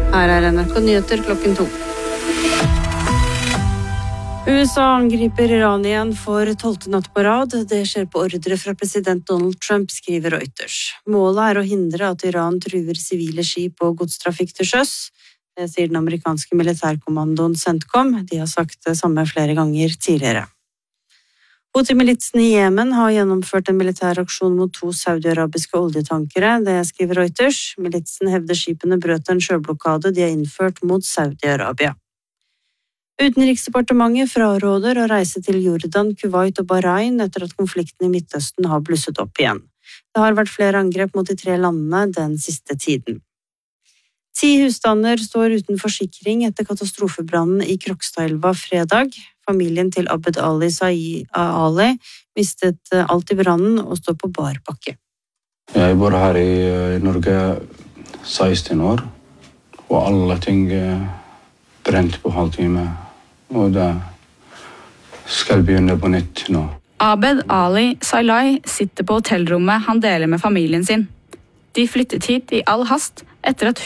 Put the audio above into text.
Her NRK Nyheter klokken 2. USA angriper Iran igjen for 12. natt på rad. Det skjer på ordre fra president Donald Trump, skriver Reuters. Målet å hindre at Iran truer sivile skip og godstrafikk til sjøs. Det sier den amerikanske militærkommandoen CENTCOM. De har sagt det samme flere ganger tidligere. Houthi-militsen i Jemen har gjennomført en militær aksjon mot 2 saudiarabiske oljetankere. Det skriver Reuters. Militsen hevder skipene brøt en sjøblokade de har innført mot Saudi-Arabia. Utenriksdepartementet fraråder å reise til Jordan, Kuwait og Bahrain etter at konflikten i Midtøsten har blusset opp igjen. Det har vært flere angrep mot de 3 landene den siste tiden. 10 husstander står uten forsikring etter katastrofebrannen i Krokstadelva fredag. Familien til Abed Ali Ali mistet alt i brannen og står på bar bakke. Jeg bor her i Norge 16 år, og alle ting brent på halvtime. Og det skal begynne på nytt nå. Abed Ali Sailai sitter på hotellrommet han deler med familien sin. De flyttet hit i all hast etter at